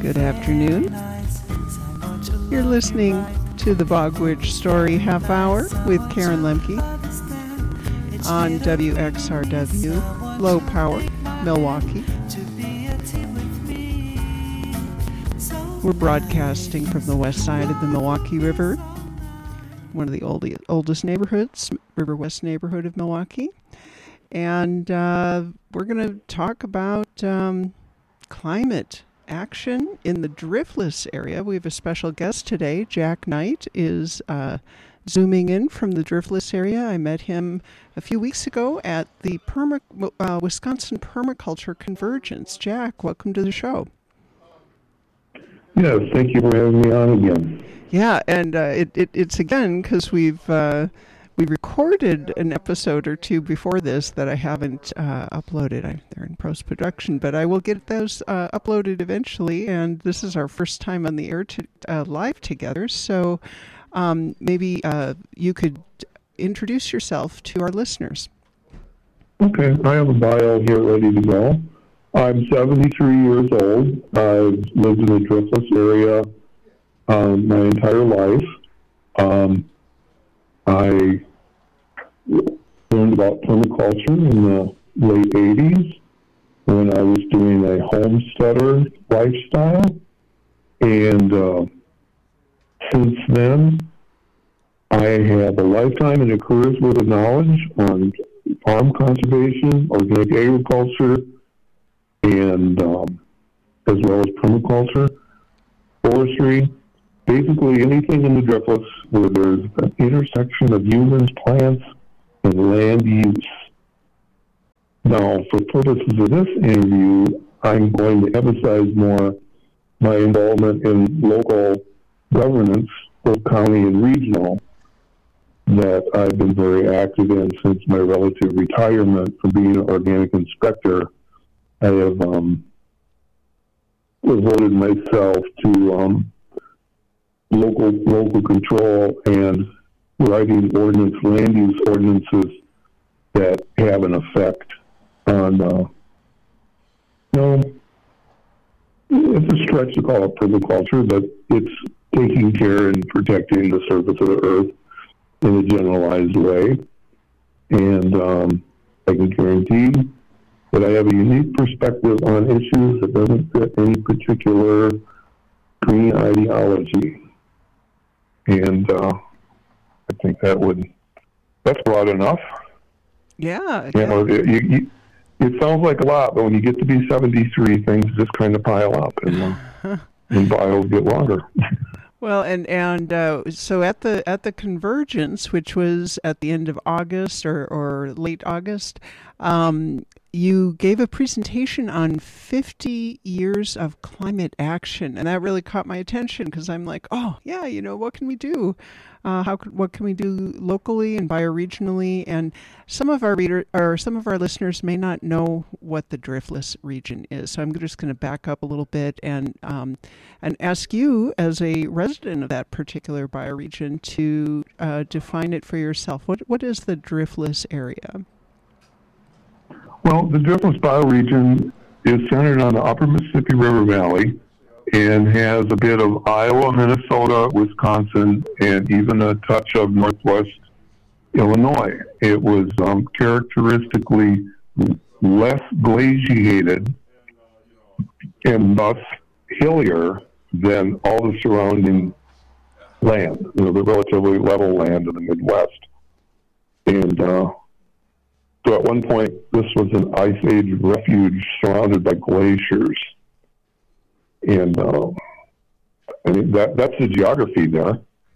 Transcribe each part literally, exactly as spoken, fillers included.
Good afternoon. You're listening to the Bog Witch Story Half Hour with Karen Lemke on W X R W, Low Power, Milwaukee. We're broadcasting from the west side of the Milwaukee River, one of the old, oldest neighborhoods, River West neighborhood of Milwaukee. And uh, we're going to talk about um, climate action in the Driftless area. We have a special guest today. Jack Knight is uh, zooming in from the Driftless area. I met him a few weeks ago at the Perma, uh, Wisconsin Permaculture Convergence. Jack, welcome to the show. Yes, thank you for having me on again. Yeah, and uh, it, it it's again because we've uh, we recorded an episode or two before this that I haven't uh, uploaded. I, they're in post-production, but I will get those uh, uploaded eventually. And this is our first time on the air to, uh, live together, so um, maybe uh, you could introduce yourself to our listeners. Okay, I have a bio here ready to go. I'm seventy-three years old. I've lived in the Driftless area um, my entire life. Um, I learned about permaculture in the late eighties when I was doing a homesteader lifestyle. And uh, since then, I have a lifetime and a career's worth of knowledge on farm conservation, organic agriculture, and um, as well as permaculture, forestry, basically anything in the Driftless where there's an intersection of humans, plants, and land use. Now, for purposes of this interview, I'm going to emphasize more my involvement in local governance, both county and regional, that I've been very active in since my relative retirement from being an organic inspector. I have um, devoted myself to um, local local control and writing ordinance, land use ordinances that have an effect on, uh, you know, it's a stretch to call it permaculture, but it's taking care and protecting the surface of the earth in a generalized way. And um, I can guarantee that I have a unique perspective on issues that doesn't fit any particular green ideology. And uh, I think that would, that's broad enough. Yeah. You yeah. know, it, you, you, it sounds like a lot, but when you get to be seventy-three, things just kind of pile up and, uh, and bios get longer. Well, and and uh, so at the at the convergence, which was at the end of August or, or late August, um, you gave a presentation on fifty years of climate action, and that really caught my attention because I'm like, oh yeah, you know, what can we do? Uh, how could, what can we do locally and bioregionally? And some of our reader or some of our listeners may not know what the Driftless region is, so I'm just going to back up a little bit and um, and ask you, as a resident of that particular bioregion, to uh, define it for yourself. What what is the Driftless area? Well, the Driftless bioregion is centered on the upper Mississippi River Valley and has a bit of Iowa, Minnesota, Wisconsin, and even a touch of northwest Illinois. It was um, characteristically less glaciated and thus hillier than all the surrounding land, you know, the relatively level land of the Midwest. And uh, so at one point, this was an ice age refuge surrounded by glaciers. And uh, I mean, that, that's the geography there.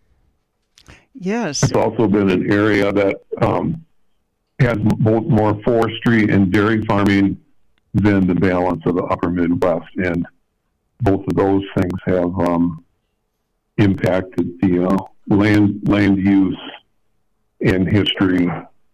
Yes. It's also been an area that um, has both more forestry and dairy farming than the balance of the upper Midwest. And both of those things have um, impacted the uh, land, land use and history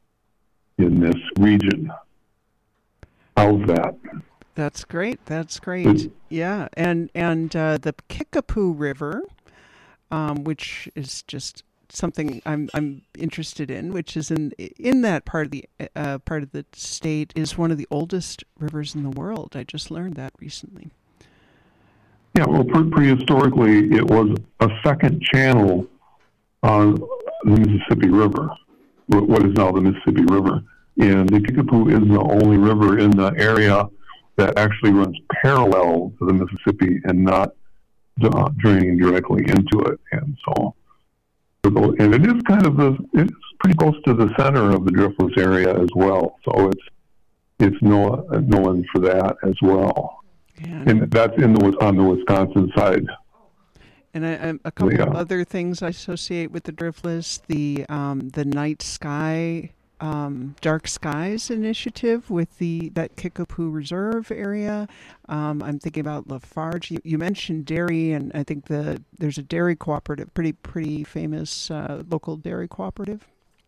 in this region. How's that? That's great. That's great. Yeah, and and uh, the Kickapoo River, um, which is just something I'm I'm interested in, which is in in that part of the uh, part of the state, is one of the oldest rivers in the world. I just learned that recently. Yeah, well, pre- prehistorically, it was a second channel on the Mississippi River, what is now the Mississippi River. And the Kickapoo is the only river in the area that actually runs parallel to the Mississippi and not uh, draining directly into it. And so, and it is kind of the, it's pretty close to the center of the Driftless area as well. So it's, it's known, known for that as well. Yeah. And that's in the, on the Wisconsin side. And I, I, a couple yeah. of other things I associate with the Driftless, the um, the Night Sky, um, Dark Skies initiative with the that Kickapoo Reserve area. Um, I'm thinking about Lafarge. You, you mentioned dairy, and I think the there's a dairy cooperative, pretty pretty famous uh, local dairy cooperative.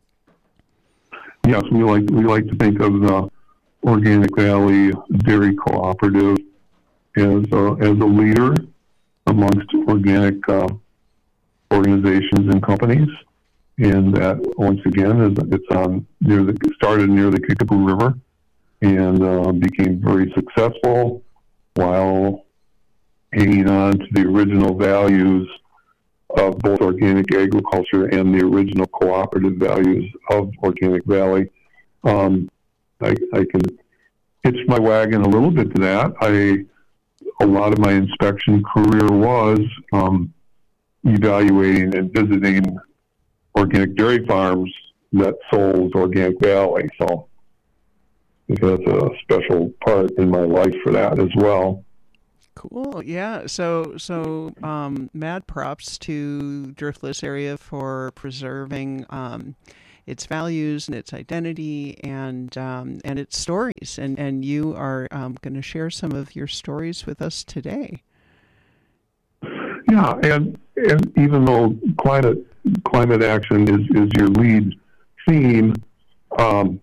Yes, we like we like to think of the Organic Valley Dairy Cooperative as a, as a leader amongst organic uh, organizations and companies, and that once again is it's on near the started near the Kickapoo River, and uh, became very successful while hanging on to the original values of both organic agriculture and the original cooperative values of Organic Valley. Um, I, I can hitch my wagon a little bit to that. I A lot of my inspection career was um, evaluating and visiting organic dairy farms that sold Organic Valley. So I think that's a special part in my life for that as well. Cool. Yeah. So, so um, mad props to Driftless area for preserving um, its values and its identity and um, and its stories. And, and you are um, going to share some of your stories with us today. Yeah, and and even though climate climate action is, is your lead theme, um,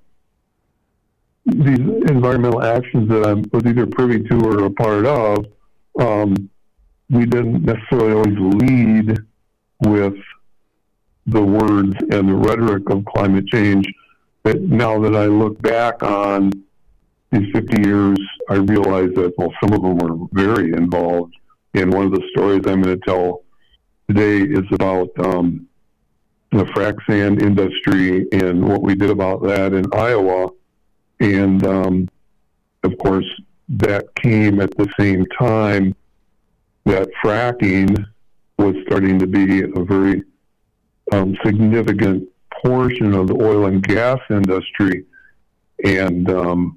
these environmental actions that I was either privy to or a part of, um, we didn't necessarily always lead with the words and the rhetoric of climate change. But now that I look back on these fifty years, I realize that, well, some of them were very involved. And one of the stories I'm going to tell today is about um, the frac sand industry and what we did about that in Iowa. And, um, of course, that came at the same time that fracking was starting to be a very um, significant portion of the oil and gas industry. And um,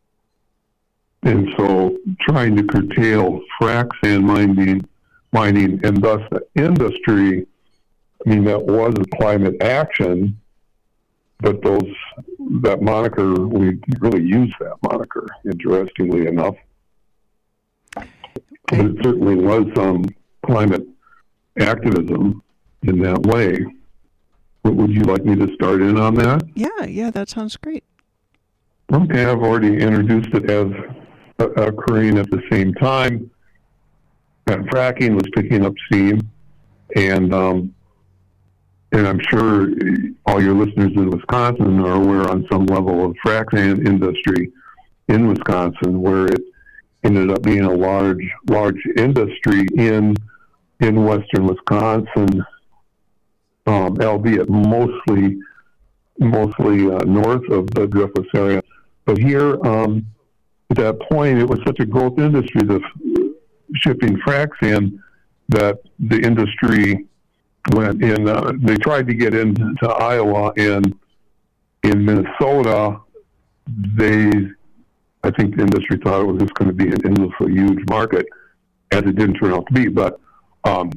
and so trying to curtail frac sand mining, mining and thus the industry, I mean, that was a climate action, but those, that moniker, we really use that moniker, interestingly enough. But it certainly was um, climate activism in that way. But would you like me to start in on that? Yeah, yeah, that sounds great. Okay, I've already introduced it as occurring at the same time. And fracking was picking up steam, and um, and I'm sure all your listeners in Wisconsin are aware on some level of frac sand industry in Wisconsin, where it ended up being a large, large industry in in western Wisconsin, um, albeit mostly mostly uh, north of the Driftless area. But here, um, at that point, it was such a growth industry, the shipping frac sand, that the industry went in. Uh, they tried to get into Iowa and in Minnesota. They, I think, the industry thought it was just going to be an endlessly huge market, as it didn't turn out to be. But um,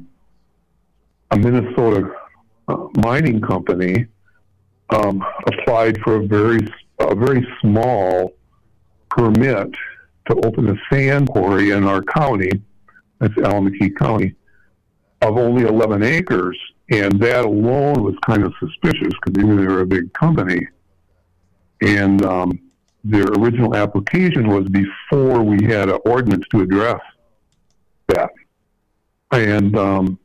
a Minnesota uh, mining company um, applied for a very, a very small permit to open a sand quarry in our county, that's Alameda County, of only eleven acres. And that alone was kind of suspicious because they knew they were a big company. And um, their original application was before we had an ordinance to address that. And um,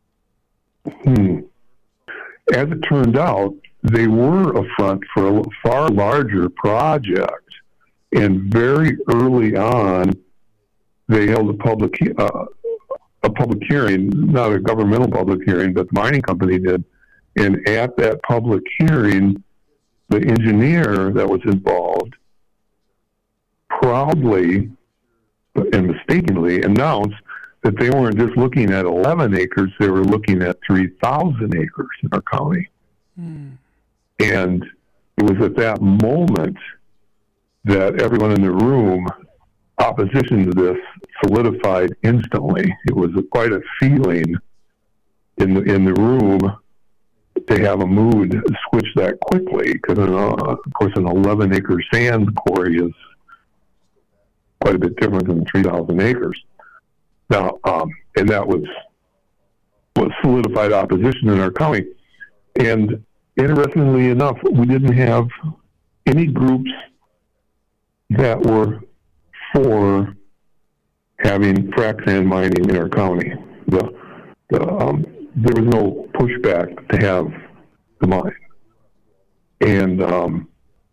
hmm, as it turned out, they were a front for a far larger project. And very early on, they held a public uh, public hearing, not a governmental public hearing, but the mining company did. And at that public hearing, the engineer that was involved proudly and mistakenly announced that they weren't just looking at eleven acres, they were looking at three thousand acres in our county. Mm. And it was at that moment that everyone in the room, opposition to this, solidified instantly. It was a, quite a feeling in the, in the room to have a mood switch that quickly, because, uh, of course, an eleven acre sand quarry is quite a bit different than three thousand acres. Now, um, and that was what solidified opposition in our county. And interestingly enough, we didn't have any groups that were for having frac sand mining in our county. The, the, um, there was no pushback to have the mine. And um,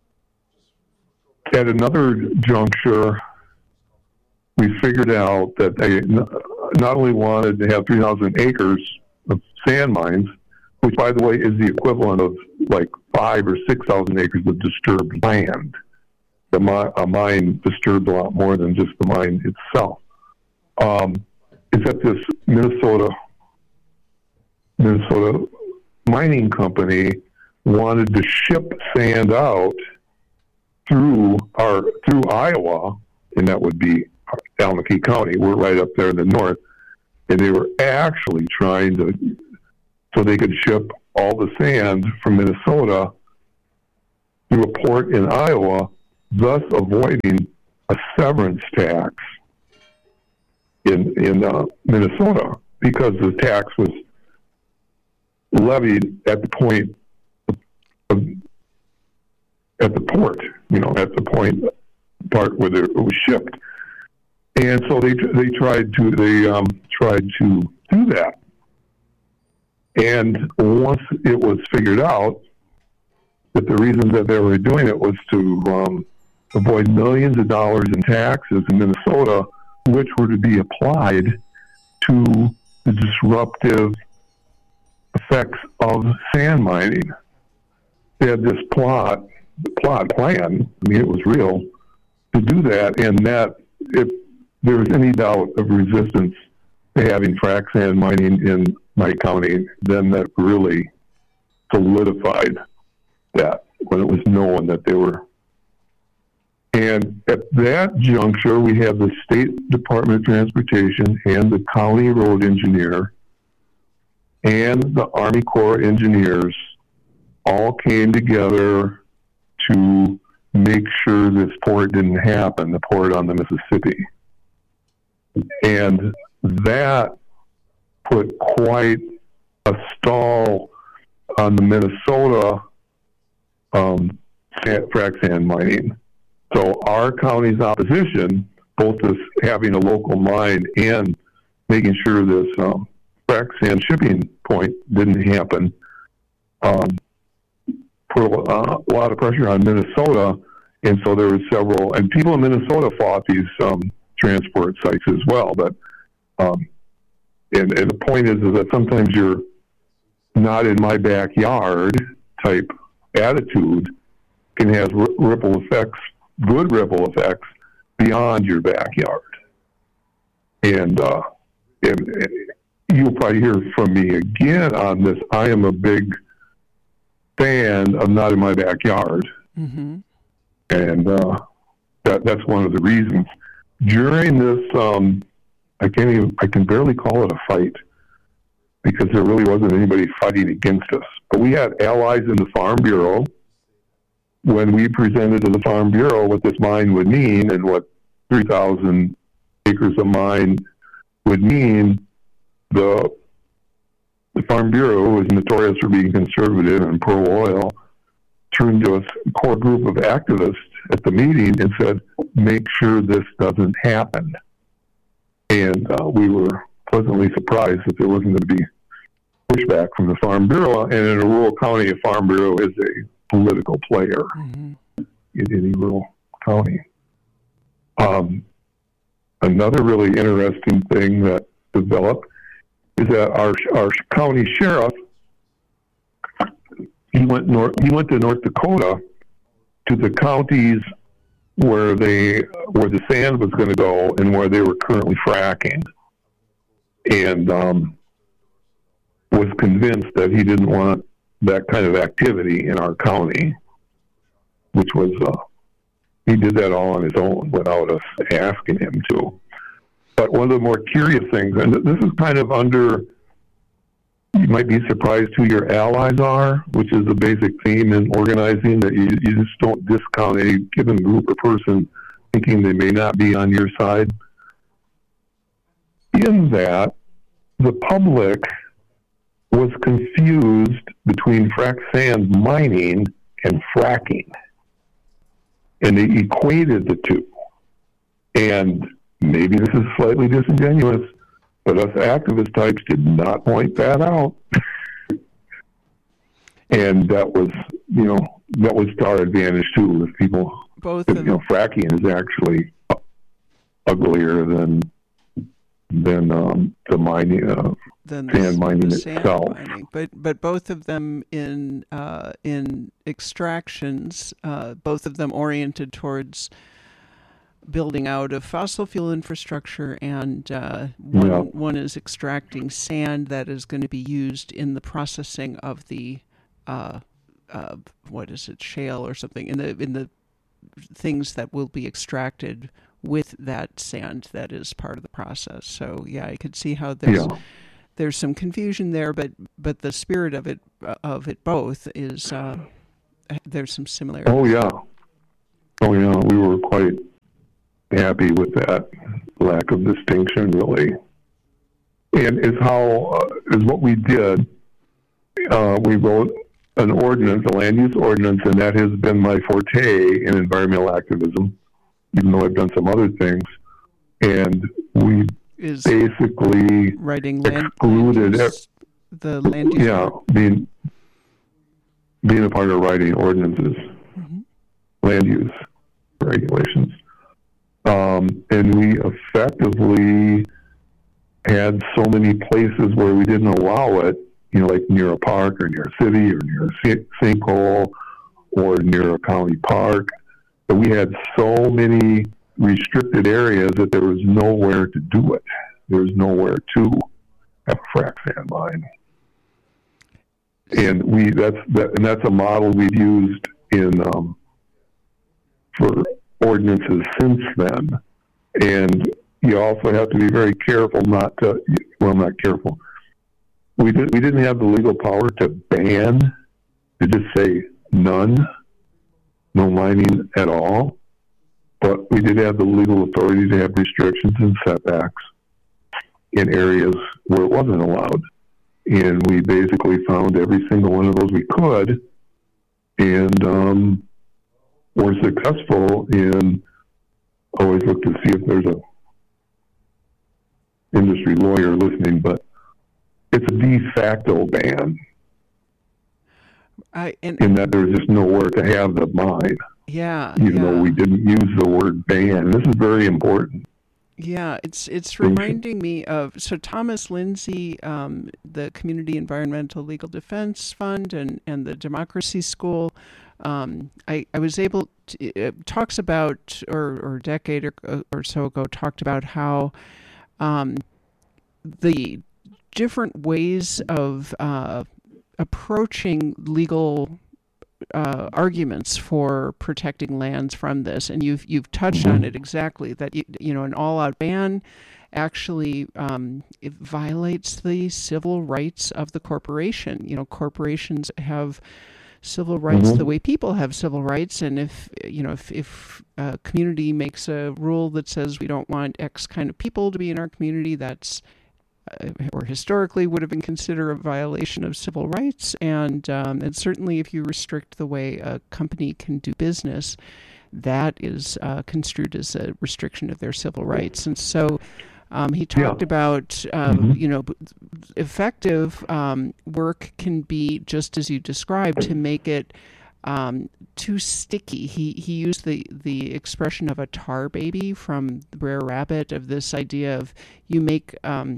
at another juncture, we figured out that they not only wanted to have three thousand acres of sand mines, which, by the way, is the equivalent of like five or six thousand acres of disturbed land. The mi- a mine disturbed a lot more than just the mine itself. Um, is that this Minnesota Minnesota mining company wanted to ship sand out through our through Iowa, and that would be Almaquee County. We're right up there in the north, and they were actually trying to, so they could ship all the sand from Minnesota through a port in Iowa, thus avoiding a severance tax in in uh, Minnesota, because the tax was levied at the point of, at the port, you know, at the point part where it was shipped. And so they they tried to they um, tried to do that. And once it was figured out that the reason that they were doing it was to um, avoid millions of dollars in taxes in Minnesota, which were to be applied to the disruptive effects of sand mining. They had this plot, plot plan, I mean, it was real, to do that, and that if there was any doubt of resistance to having frac sand mining in my county, then that really solidified that when it was known that they were. And at that juncture, we have the State Department of Transportation and the county road engineer and the Army Corps of Engineers all came together to make sure this port didn't happen, the port on the Mississippi. And that put quite a stall on the Minnesota um, sand, frac sand mining. So our county's opposition, both this having a local mine and making sure this um, frac sand shipping point didn't happen, um, put a, uh, a lot of pressure on Minnesota. And so there were several, and people in Minnesota fought these um, transport sites as well. But um, and, and the point is, is that sometimes you're not in my backyard type attitude can have r- ripple effects, good ripple effects beyond your backyard. And, uh, and, and you'll probably hear from me again on this. I am a big fan of not in my backyard. Mm-hmm. And uh, that, that's one of the reasons. During this, um, I can't even, I can barely call it a fight because there really wasn't anybody fighting against us. But we had allies in the Farm Bureau. When we presented to the Farm Bureau what this mine would mean and what three thousand acres of mine would mean, the, the Farm Bureau, who was notorious for being conservative and pro-oil, turned to a core group of activists at the meeting and said, make sure this doesn't happen. And uh, we were pleasantly surprised that there wasn't going to be pushback from the Farm Bureau. And in a rural county, a Farm Bureau is a political player mm-hmm. in any rural county. Um, another really interesting thing that developed is that our our county sheriff, he went north. He went to North Dakota to the counties where they where the sand was going to go and where they were currently fracking, and um, was convinced that he didn't want that kind of activity in our county, which was uh, he did that all on his own without us asking him to. But one of the more curious things, and this is kind of under, you might be surprised who your allies are, which is a basic theme in organizing, that you, you just don't discount any given group or person thinking they may not be on your side. In that, the public was confused between frac sand mining and fracking. And they equated the two. And maybe this is slightly disingenuous, but us activist types did not point that out. And that was, you know, that was to our advantage too, if people, Both you know, fracking is actually uglier than, than um, the mining, uh, than the, sand mining the sand itself. mining. But but both of them in uh, in extractions, uh, both of them oriented towards building out of fossil fuel infrastructure, and uh, one Yeah. one is extracting sand that is going to be used in the processing of the uh, uh, what is it, shale or something, in the in the things that will be extracted with that sand that is part of the process. So yeah, I could see how there's Yeah. there's some confusion there, but but the spirit of it of it both is uh, there's some similarities. Oh yeah, oh yeah. We were quite happy with that lack of distinction, really. And is how uh, is what we did. Uh, we wrote an ordinance, a land use ordinance, and that has been my forte in environmental activism, even though I've done some other things. And we Is basically writing land, excluded land use, the land use. yeah, being being a part of writing ordinances, Mm-hmm. land use regulations, um, and we effectively had so many places where we didn't allow it. You know, like near a park or near a city or near a sinkhole or near a county park. But we had so many restricted areas that there was nowhere to do it. There was nowhere to have a frac sand mine. And we that's that, and that's a model we've used in um, for ordinances since then. And you also have to be very careful not to. Well, not careful. We did. We didn't have the legal power to ban, to just say none, no mining at all. But we did have the legal authority to have restrictions and setbacks in areas where it wasn't allowed. And we basically found every single one of those we could, and um, were successful in. Always look to see if there's a industry lawyer listening, but it's a de facto ban. I, and, in that there's just nowhere to have the mine. Yeah. Even yeah. though we didn't use the word ban. This is very important. Yeah, it's it's reminding me of, so Thomas Lindsay, um, the Community Environmental Legal Defense Fund and, and the Democracy School, um, I, I was able to, it talks about, or, or a decade or, or so ago, talked about how um, the different ways of uh, approaching legal uh, arguments for protecting lands from this, and you've you've touched on it exactly, that you, you know an all-out ban actually um, it violates the civil rights of the corporation. You know, corporations have civil rights mm-hmm. the way people have civil rights, and if you know if if a community makes a rule that says we don't want X kind of people to be in our community, that's uh, or historically would have been considered a violation of civil rights, and um, and certainly if you restrict the way a company can do business, that is uh, construed as a restriction of their civil rights. And so um, he talked yeah. about, uh, mm-hmm. you know, effective um, work can be, just as you described, to make it um, too sticky. He he used the, the expression of a tar baby from Brer Rabbit, of this idea of you make um,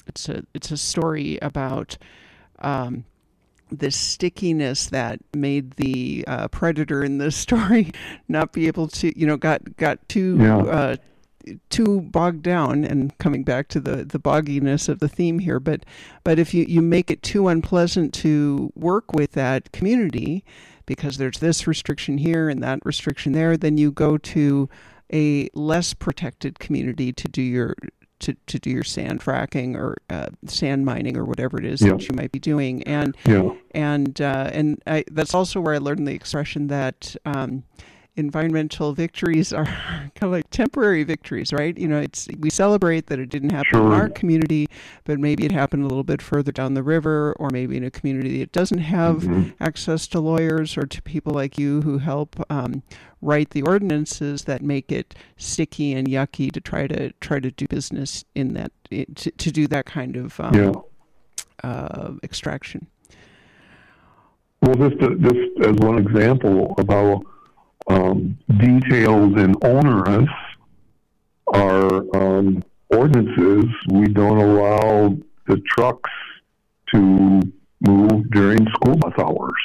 it's a it's a story about um, the stickiness that made the uh, predator in this story not be able to, you know, got got too Yeah. uh, too bogged down. And coming back to the the bogginess of the theme here, but but if you you make it too unpleasant to work with that community because there's this restriction here and that restriction there, then you go to a less protected community to do your to, to do your sand fracking or uh, sand mining or whatever it is Yeah. that you might be doing. And Yeah. and uh, and I, that's also where I learned the expression that um, environmental victories are kind of like temporary victories, right? You know, it's we celebrate that it didn't happen Sure. in our community, but maybe it happened a little bit further down the river, or maybe in a community that doesn't have Mhm. access to lawyers or to people like you who help um, write the ordinances that make it sticky and yucky to try to try to do business in that to, to do that kind of um, Yeah. uh, extraction. Well, just to, just as one example of how um, detailed and onerous our um, ordinances, we don't allow the trucks to move during school bus hours.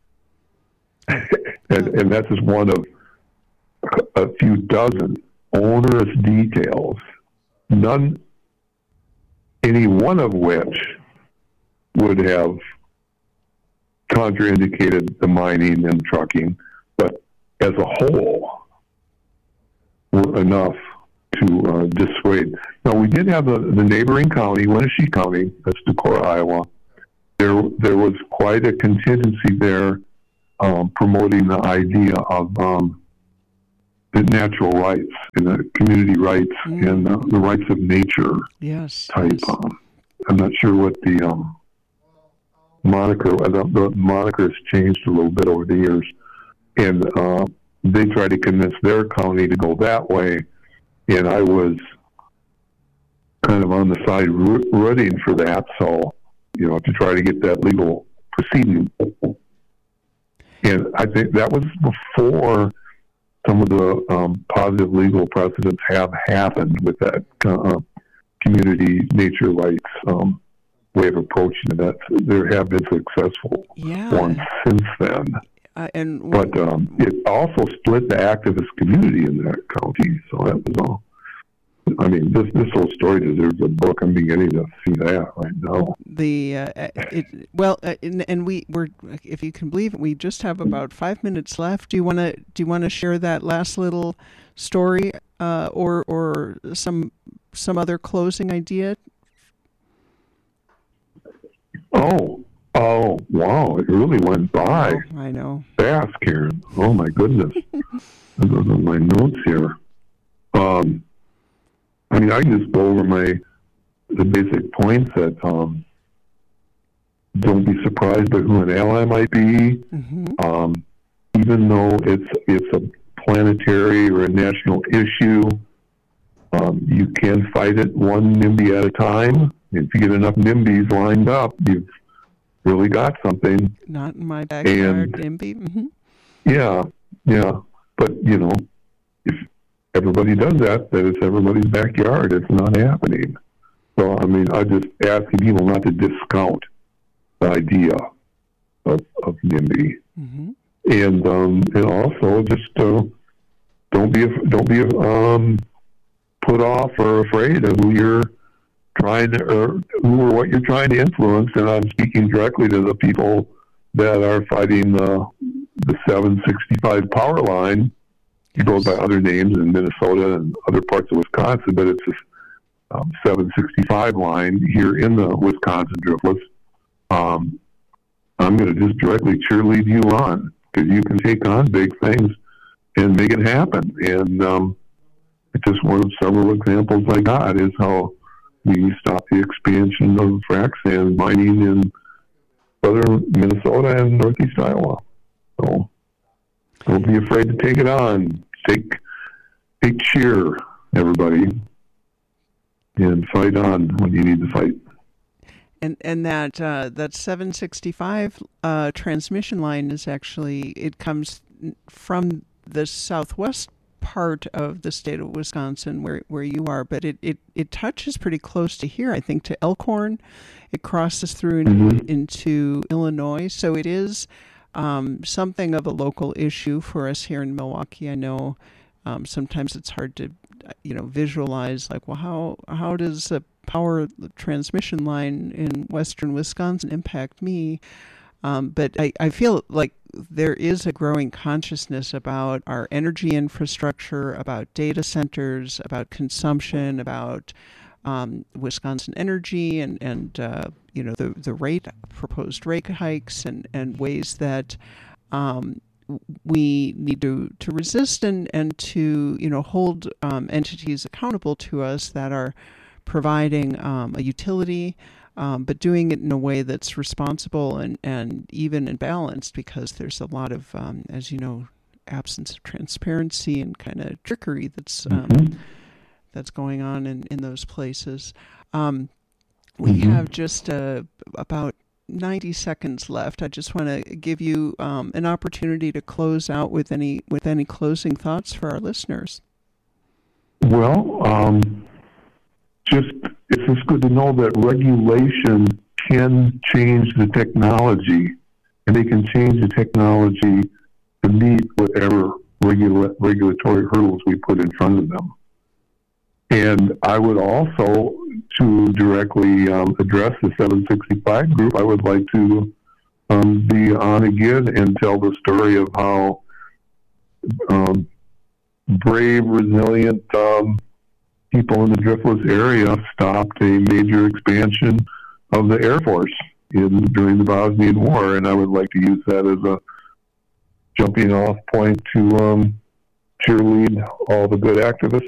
and, and that's just one of a few dozen onerous details, none, any one of which would have contraindicated the mining and trucking, but as a whole, were enough to uh, dissuade. Now, we did have the, the neighboring county, Wenatchee County, that's Decorah, Iowa. There, there was quite a contingency there um, promoting the idea of um, the natural rights and the community rights Mm. and uh, the rights of nature Yes. type. yes. Um, I'm not sure what the um, moniker, the, the moniker has changed a little bit over the years. And uh, they tried to convince their county to go that way. And I was kind of on the side ro- rooting for that. So, you know, to try to get that legal proceeding. And I think that was before some of the um, positive legal precedents have happened with that uh, community nature rights um, way of approaching it. That there have been successful Yeah. ones since then. Uh, and But um, it also split the activist community in that county. So that was all. I mean, this this whole story deserves a book. I'm beginning to see that right now. the uh, it well uh, and, and we were, if you can believe it, we just have about five minutes left. Do you want to do you want to share that last little story uh, or or some some other closing idea? Oh, oh, wow! It really went by Oh, I know. fast, Karen. Oh my goodness. Those are my notes here. Um, I mean, I can just go over my the basic points that um, don't be surprised by who an ally might be. Mm-hmm. Um, even though it's it's a planetary or a national issue, um, you can fight it one NIMBY at a time. If you get enough NIMBYs lined up, you've really got something. Not in my backyard, And- NIMBY. Mm-hmm. Yeah, yeah. But, you know, if everybody does that, then it's everybody's backyard. It's not happening. So, I mean, I just asking people not to discount the idea of, of NIMBY. Mm-hmm. And um, and also just uh, don't be don't be um, put off or afraid of who you're trying to or who or what you're trying to influence. And I'm speaking directly to the people that are fighting the the seven sixty-five power line. It goes by other names in Minnesota and other parts of Wisconsin, but it's this um, seven sixty-five line here in the Wisconsin Driftless. Um, I'm going to just directly cheerlead you on, because you can take on big things and make it happen. And um, it's just one of several examples I got is how we stop the expansion of frac sand mining in southern Minnesota and northeast Iowa. So don't be afraid to take it on. Take, take cheer, everybody, and fight on when you need to fight. And and that uh, that seven sixty-five uh, transmission line is actually, it comes from the southwest part of the state of Wisconsin where, where you are, but it, it, it touches pretty close to here, I think, to Elkhorn. It crosses through in, Mm-hmm. into Illinois. So it is um, something of a local issue for us here in Milwaukee. I know um, sometimes it's hard to, you know, visualize like, well, how, how does a power transmission line in western Wisconsin impact me? Um, but I, I feel like there is a growing consciousness about our energy infrastructure, about data centers, about consumption, about um, Wisconsin Energy, and and uh, you know the the rate proposed rate hikes, and, and ways that um, we need to, to resist and, and to you know hold um, entities accountable to us that are providing um, a utility. Um, but doing it in a way that's responsible and, and even and balanced, because there's a lot of, um, as you know, absence of transparency and kind of trickery that's um, Mm-hmm. that's going on in, in those places. Um, we Mm-hmm. have just uh, about ninety seconds left. I just want to give you um, an opportunity to close out with any with any closing thoughts for our listeners. Well, um, just it's just good to know that regulation can change the technology, and they can change the technology to meet whatever regula- regulatory hurdles we put in front of them. And I would also, to directly um, address the seven sixty-five group, I would like to um, be on again and tell the story of how um, brave, resilient um, people in the Driftless area stopped a major expansion of the Air Force in during the Bosnian War, and I would like to use that as a jumping off point to um, cheerlead all the good activists